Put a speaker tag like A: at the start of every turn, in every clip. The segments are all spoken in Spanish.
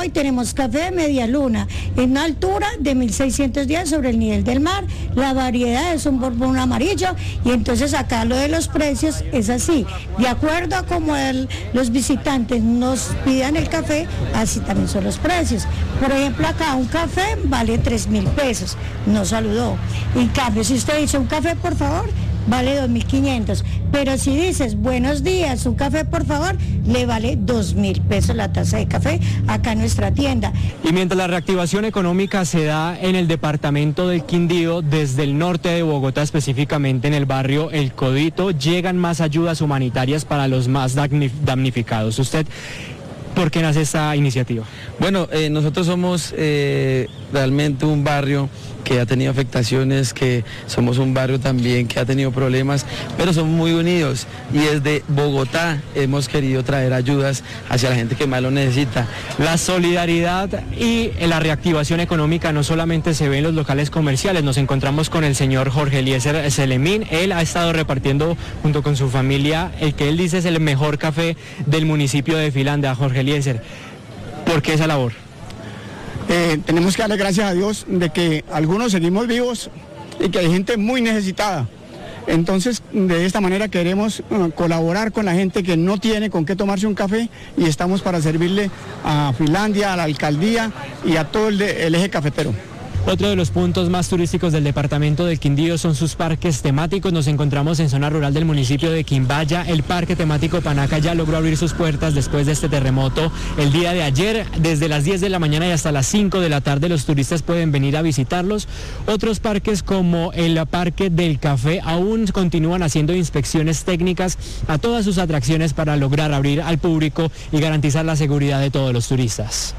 A: hoy tenemos café media luna, en una altura de 1610 sobre el nivel del mar. La variedad es un borbón amarillo, y entonces acá lo de los precios es así, de acuerdo a como los visitantes nos pidan el café, así también son los precios. Por ejemplo, acá un café vale 3.000 pesos, no saludó. En cambio, si usted dice un café por favor, vale 2.500, pero si dices buenos días, un café por favor, le vale 2.000 pesos la taza de café acá en nuestra tienda.
B: Y mientras la reactivación económica se da en el departamento del Quindío, desde el norte de Bogotá, específicamente en el barrio El Codito, llegan más ayudas humanitarias para los más damnificados. ¿Usted por qué nace esta iniciativa?
C: Bueno, nosotros somos realmente un barrio que ha tenido afectaciones, que somos un barrio también que ha tenido problemas, pero somos muy unidos, y desde Bogotá hemos querido traer ayudas hacia la gente que más lo necesita.
B: La solidaridad y la reactivación económica no solamente se ve en los locales comerciales. Nos encontramos con el señor Jorge Eliezer Selemín. Él ha estado repartiendo junto con su familia el que él dice es el mejor café del municipio de Finlandia. Jorge Eliezer, ¿por qué esa labor?
D: Tenemos que darle gracias a Dios de que algunos seguimos vivos y que hay gente muy necesitada. Entonces, de esta manera queremos colaborar con la gente que no tiene con qué tomarse un café, y estamos para servirle a Finlandia, a la alcaldía y a todo el eje cafetero.
B: Otro de los puntos más turísticos del departamento del Quindío son sus parques temáticos. Nos encontramos en zona rural del municipio de Quimbaya. El parque temático Panaca ya logró abrir sus puertas después de este terremoto el día de ayer. Desde las 10 de la mañana y hasta las 5 de la tarde los turistas pueden venir a visitarlos. Otros parques como el Parque del Café aún continúan haciendo inspecciones técnicas a todas sus atracciones para lograr abrir al público y garantizar la seguridad de todos los turistas.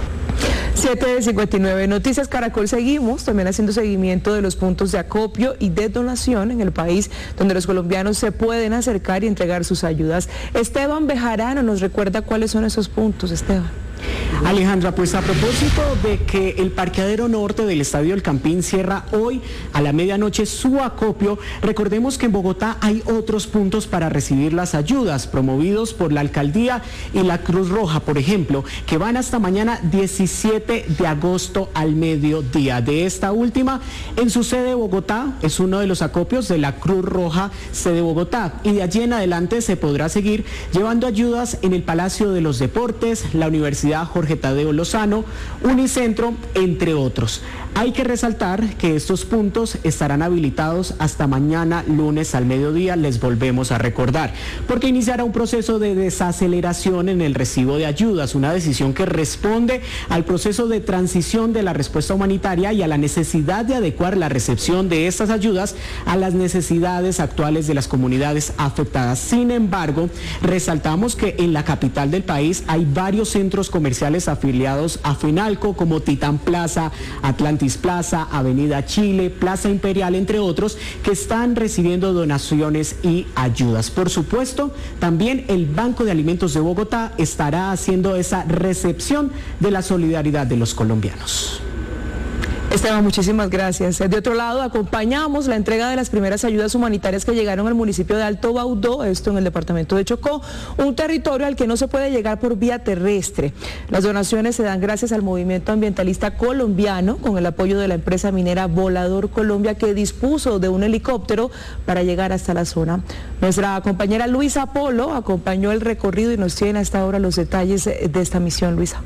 E: 7:59 Noticias Caracol. Seguimos también haciendo seguimiento de los puntos de acopio y de donación en el país, donde los colombianos se pueden acercar y entregar sus ayudas. Esteban Bejarano nos recuerda cuáles son esos puntos. Esteban.
F: Alejandra, pues a propósito de que el parqueadero norte del Estadio El Campín cierra hoy a la medianoche su acopio, recordemos que en Bogotá hay otros puntos para recibir las ayudas promovidos por la alcaldía y la Cruz Roja, por ejemplo, que van hasta mañana 17 de agosto al mediodía. De esta última, en su sede Bogotá, es uno de los acopios de la Cruz Roja sede Bogotá, y de allí en adelante se podrá seguir llevando ayudas en el Palacio de los Deportes, la Universidad Jorge Tadeo Lozano, Unicentro, entre otros. Hay que resaltar que estos puntos estarán habilitados hasta mañana lunes al mediodía, les volvemos a recordar, porque iniciará un proceso de desaceleración en el recibo de ayudas, una decisión que responde al proceso de transición de la respuesta humanitaria y a la necesidad de adecuar la recepción de estas ayudas a las necesidades actuales de las comunidades afectadas. Sin embargo, resaltamos que en la capital del país hay varios centros comerciales afiliados a Finalco, como Titán Plaza, Atlantis Plaza, Avenida Chile, Plaza Imperial, entre otros, que están recibiendo donaciones y ayudas. Por supuesto, también el Banco de Alimentos de Bogotá estará haciendo esa recepción de la solidaridad de los colombianos.
E: Esteban, muchísimas gracias. De otro lado, acompañamos la entrega de las primeras ayudas humanitarias que llegaron al municipio de Alto Baudó, esto en el departamento de Chocó, un territorio al que no se puede llegar por vía terrestre. Las donaciones se dan gracias al movimiento ambientalista colombiano, con el apoyo de la empresa minera Volador Colombia, que dispuso de un helicóptero para llegar hasta la zona. Nuestra compañera Luisa Polo acompañó el recorrido y nos tiene hasta ahora los detalles de esta misión. Luisa.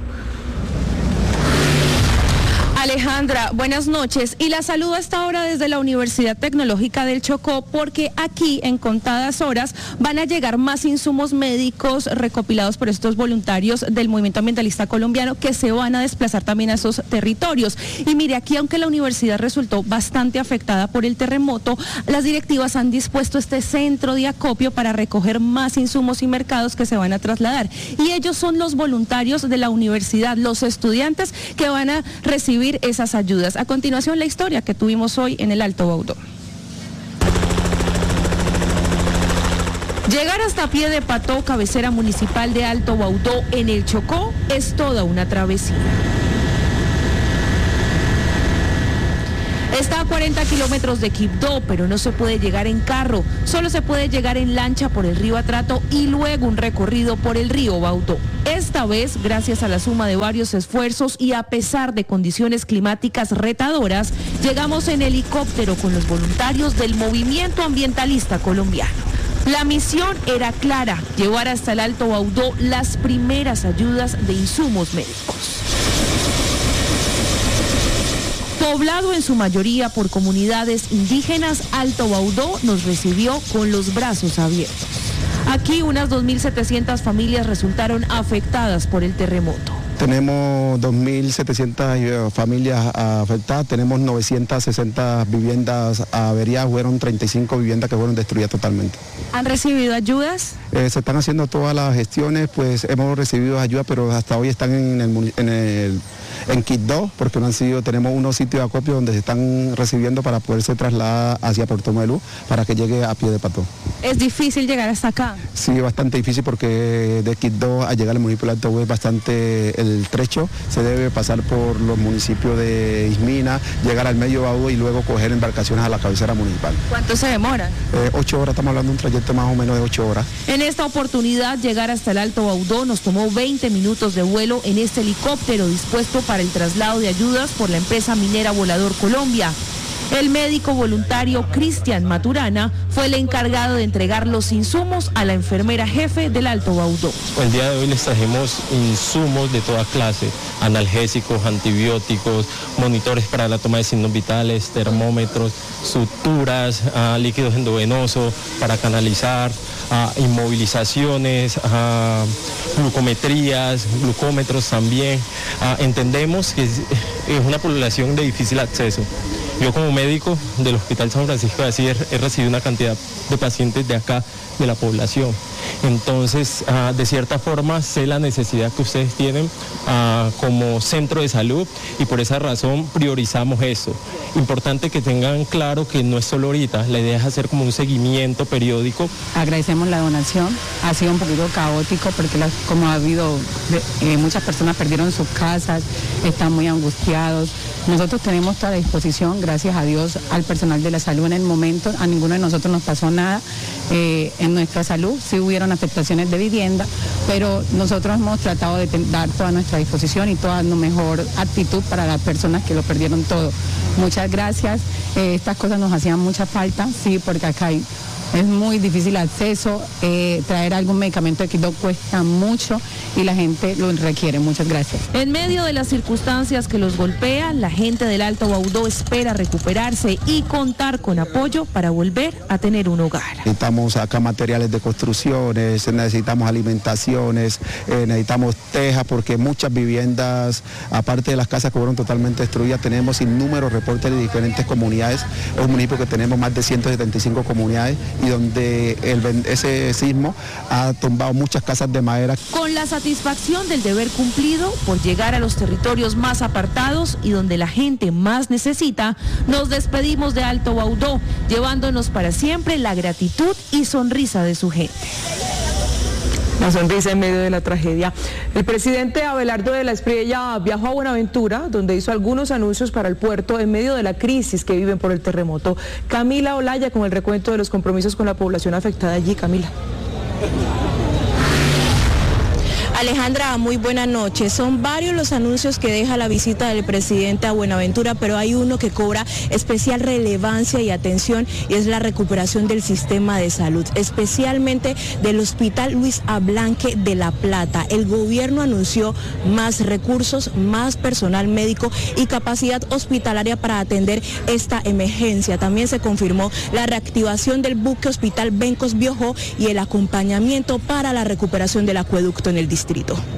G: Alejandra, buenas noches, y la saludo hasta ahora desde la Universidad Tecnológica del Chocó, porque aquí en contadas horas van a llegar más insumos médicos recopilados por estos voluntarios del movimiento ambientalista colombiano, que se van a desplazar también a esos territorios. Y mire, aquí aunque la universidad resultó bastante afectada por el terremoto, las directivas han dispuesto este centro de acopio para recoger más insumos y mercados que se van a trasladar, y ellos son los voluntarios de la universidad, los estudiantes que van a recibir esas ayudas. A continuación, la historia que tuvimos hoy en el Alto Baudó. Llegar hasta Piedepató, cabecera municipal de Alto Baudó, en el Chocó, es toda una travesía. Está a 40 kilómetros de Quibdó, pero no se puede llegar en carro, solo se puede llegar en lancha por el río Atrato y luego un recorrido por el río Baudó. Esta vez, gracias a la suma de varios esfuerzos y a pesar de condiciones climáticas retadoras, llegamos en helicóptero con los voluntarios del movimiento ambientalista colombiano. La misión era clara, llevar hasta el Alto Baudó las primeras ayudas de insumos médicos. Poblado en su mayoría por comunidades indígenas, Alto Baudó nos recibió con los brazos abiertos. Aquí unas 2.700 familias resultaron afectadas por el terremoto.
H: Tenemos 2.700 familias afectadas, tenemos 960 viviendas averiadas, fueron 35 viviendas que fueron destruidas totalmente.
G: ¿Han recibido ayudas?
H: Se están haciendo todas las gestiones, pues hemos recibido ayuda, pero hasta hoy están en Quibdó, porque no han sido, tenemos unos sitios de acopio donde se están recibiendo para poderse trasladar hacia Puerto Melú para que llegue a pie de pato.
G: ¿Es difícil llegar hasta acá?
H: Sí, bastante difícil porque de Quibdó a llegar al municipio de Alto es bastante el trecho, se debe pasar por los municipios de Ismina, llegar al medio Baudó y luego coger embarcaciones a la cabecera municipal.
G: ¿Cuánto se demora?
H: 8 horas, estamos hablando de un trayecto más o menos de 8 horas.
G: En esta oportunidad, llegar hasta el Alto Baudó nos tomó 20 minutos de vuelo en este helicóptero dispuesto para el traslado de ayudas por la empresa minera Volador Colombia. El médico voluntario Cristian Maturana fue el encargado de entregar los insumos a la enfermera jefe del Alto Baudó.
I: El día de hoy les trajimos insumos de toda clase, analgésicos, antibióticos, monitores para la toma de signos vitales, termómetros, suturas, líquidos endovenosos para canalizar, inmovilizaciones, glucometrías, glucómetros también. Entendemos que es una población de difícil acceso. Yo como médico del Hospital San Francisco de Asís he recibido una cantidad de pacientes de acá, de la población. Entonces, de cierta forma, sé la necesidad que ustedes tienen como centro de salud y por esa razón priorizamos eso. Importante que tengan claro que no es solo ahorita, la idea es hacer como un seguimiento periódico.
J: Agradecemos la donación, ha sido un poquito caótico porque como ha habido, muchas personas perdieron sus casas, están muy angustiados. Nosotros tenemos toda la disposición, gracias a Dios, al personal de la salud en el momento, a ninguno de nosotros nos pasó nada. En nuestra salud sí hubieron afectaciones de vivienda, pero nosotros hemos tratado de dar toda nuestra disposición y toda nuestra mejor actitud para las personas que lo perdieron todo. Muchas gracias, estas cosas nos hacían mucha falta, sí, porque acá es muy difícil acceso, traer algún medicamento de Quibdó cuesta mucho y la gente lo requiere. Muchas gracias.
G: En medio de las circunstancias que los golpean, la gente del Alto Baudó espera recuperarse y contar con apoyo para volver a tener un hogar.
H: Necesitamos acá materiales de construcciones, necesitamos alimentaciones, necesitamos tejas porque muchas viviendas, aparte de las casas que fueron totalmente destruidas, tenemos innúmeros reportes de diferentes comunidades. Es un municipio que tenemos más de 175 comunidades y donde ese sismo ha tumbado muchas casas de madera.
G: Con la satisfacción del deber cumplido por llegar a los territorios más apartados y donde la gente más necesita, nos despedimos de Alto Baudó, llevándonos para siempre la gratitud y sonrisa de su gente.
E: La sonrisa en medio de la tragedia. El presidente Abelardo de la Espriella viajó a Buenaventura, donde hizo algunos anuncios para el puerto en medio de la crisis que viven por el terremoto. Camila Olaya con el recuento de los compromisos con la población afectada allí. Camila.
K: Alejandra, muy buena noche. Son varios los anuncios que deja la visita del presidente a Buenaventura, pero hay uno que cobra especial relevancia y atención y es la recuperación del sistema de salud, especialmente del Hospital Luis Ablanque de La Plata. El gobierno anunció más recursos, más personal médico y capacidad hospitalaria para atender esta emergencia. También se confirmó la reactivación del buque hospital Bencos Biojó y el acompañamiento para la recuperación del acueducto en el distrito.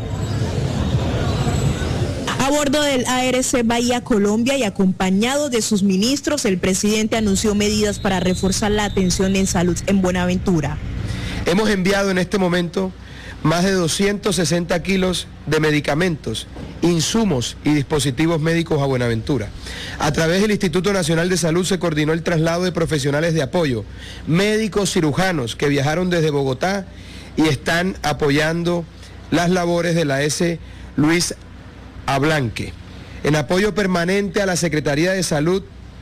K: A bordo del ARC Bahía Colombia y acompañado de sus ministros, el presidente anunció medidas para reforzar la atención en salud en Buenaventura.
L: Hemos enviado en este momento más de 260 kilos de medicamentos, insumos y dispositivos médicos a Buenaventura. A través del Instituto Nacional de Salud se coordinó el traslado de profesionales de apoyo, médicos cirujanos que viajaron desde Bogotá y están apoyando las labores de la S. Luis Ablanque. En apoyo permanente a la Secretaría de Salud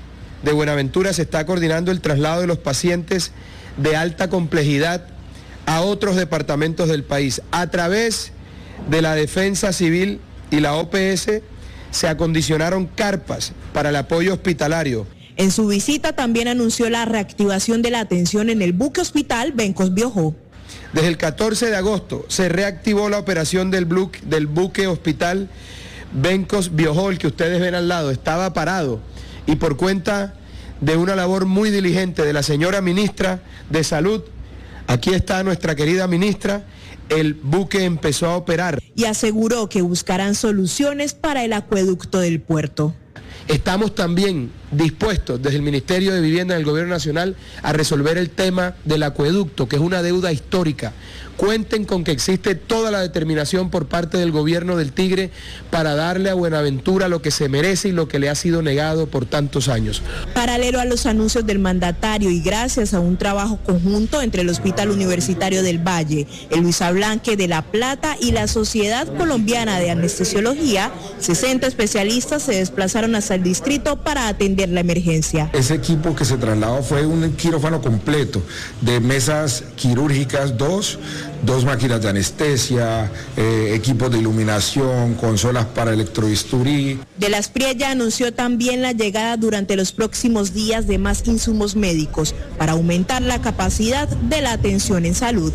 L: de Buenaventura se está coordinando el traslado de los pacientes de alta complejidad a otros departamentos del país. A través de la Defensa Civil y la OPS se acondicionaron carpas para el apoyo hospitalario.
K: En su visita también anunció la reactivación de la atención en el buque hospital Bencos Biojó.
L: Desde el 14 de agosto se reactivó la operación del buque hospital Bencos Biojó, el que ustedes ven al lado, estaba parado y por cuenta de una labor muy diligente de la señora ministra de Salud, aquí está nuestra querida ministra, el buque empezó a operar.
K: Y aseguró que buscarán soluciones para el acueducto del puerto.
L: Estamos también dispuestos desde el Ministerio de Vivienda del Gobierno Nacional a resolver el tema del acueducto, que es una deuda histórica. Cuenten con que existe toda la determinación por parte del gobierno del Tigre para darle a Buenaventura lo que se merece y lo que le ha sido negado por tantos años.
K: Paralelo a los anuncios del mandatario y gracias a un trabajo conjunto entre el Hospital Universitario del Valle, el Luis Ablanque de La Plata y la Sociedad Colombiana de Anestesiología, 60 especialistas se desplazaron hasta el distrito para atender la emergencia.
M: Ese equipo que se trasladó fue un quirófano completo de mesas quirúrgicas, dos máquinas de anestesia, equipos de iluminación, consolas para electrobisturí.
K: De las Priella anunció también la llegada durante los próximos días de más insumos médicos para aumentar la capacidad de la atención en salud.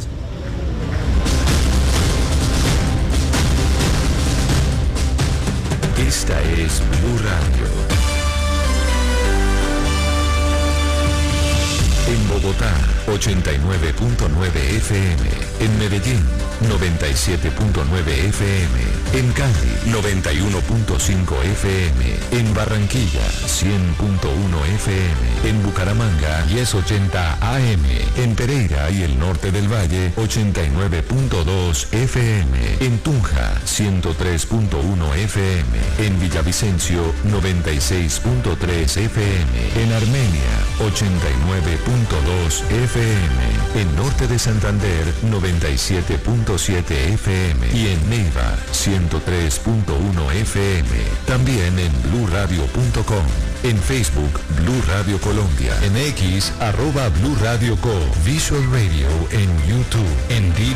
N: Esta es Blue Radio. En Bogotá, 89.9 FM. En Medellín, 97.9 FM. En Cali, 91.5 FM. En Barranquilla, 100.1 FM. En Bucaramanga, 1080 AM. En Pereira y el norte del Valle, 89.2 FM. En Tunja, 103.1 FM. En Villavicencio, 96.3 FM. En Armenia, 89.2 FM. En norte de Santander, 97.7 FM. Y en Neiva, 103.1 FM. También en BlueRadio.com. En Facebook, Blue Radio Colombia. En X, @Blue Radio Co. Visual Radio en YouTube. En